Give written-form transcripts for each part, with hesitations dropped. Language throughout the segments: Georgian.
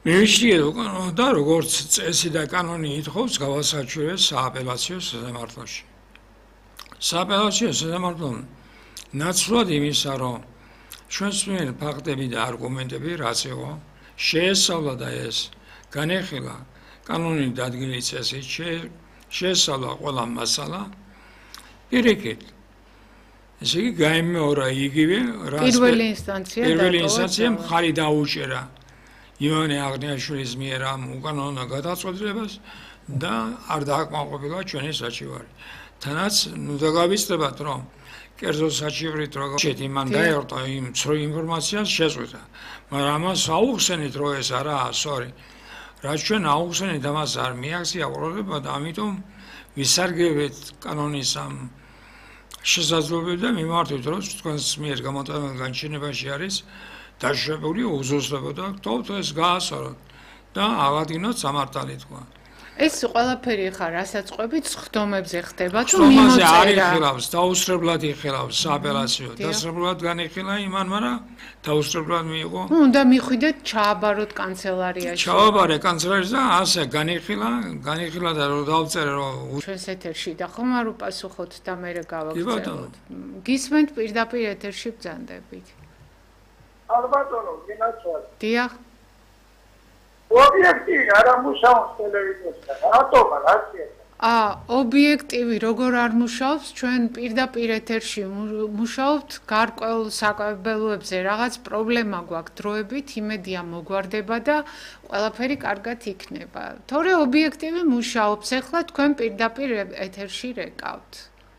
მივიშლია უკანონო და როგორც წესი და კანონი ითხოვს, გავასაჩივრეს სააპელაციო სასამართლოში. სააპელაციო სასამართლომ ნაცვლად იმისა, რომ ჩვენს მიერ ფაქტები და არგუმენტები რაც იყო, შეესწავლა და ეს განეხილა კანონით დადგმული წესით, შეესწავლა ყველა მასალა, პირიქით. ესე იგი გაიმეორა იგივე, რაც პირველი ინსტანცია მხარი დაუჭერა ივანე აღნიაშვილის მიერ ამ უკანონო გადაწყვეტილებას და არ დააკმაყოფილა ჩვენი საჩივარი. თანაც ნუ დაგავიწყდებათ, რომ კერძო საჩივრით როგორ იმან დაერტა იმ ცრუ ინფორმაციას შეწყვიტა. მაგრამ ამას აუხსენით, რომ ეს არაა სწორი. რაც ჩვენ აუხსენით, ამას არ მიაქცია ყურადღება და ამიტომ ვისარგებლეთ კანონის ამ შესაძლებლობით და მიმართვით, რომ თქვენს მიერ გამოტანილ განჩინებაში არის დაშვებული უზუსტება და გთხოვთ ეს გაასწოროთ და აღადგინოთ სამართალი თქვა. ეს ყველაფერი ხარ რასაც ყვებით სხდომებზე ხდება თუ სხდომაზე არ იხილავს, დაუსწრებლად იხილავს სააპელაციო. დაუსწრებლად განიხილა იმან, მაგრამ დაუსწრებლად მიიღო. უნდა მიხვიდეთ ჩააბაროთ კანცელარიაში. ჩავაბარე კანცელარიაში და ასე განიხილა და რომ დავწერე რომ ჩვენს ეთერში და ხომ არ უპასუხოთ და მე გავაგრძელოთ. გისმენთ პირდაპირ ეთერში ბრძანდებით. ალბათონო, გინაცვალე. დიახ. ობიექტივი არ ამუშავებს ტელევიზორზე. რატომა, რაცია? ობიექტივი როგორ არ მუშაობს, ჩვენ პირდაპირ ეთერში მუშაობთ გარკვეულ საკვალებულებზე, რაღაც პრობლემა გვაქვს დროებით, იმედია მოგვარდება და ყველაფერი კარგად იქნება. თორე ობიექტივი მუშაობს, ახლა თქვენ პირდაპირ ეთერში რეკავთ.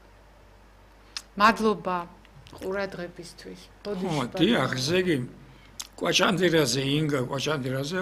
მადლობა ყურადღებისთვის. დიახ, ესე იგი კვაჭანდირაზე, ინგა კვაჭანდირაზე